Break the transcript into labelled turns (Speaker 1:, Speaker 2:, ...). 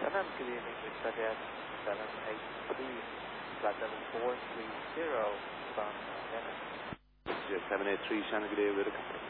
Speaker 1: Vietnam, good evening, with Southwest 783, flight level 430 from Venice.
Speaker 2: Yes, 783, Shannon, good evening.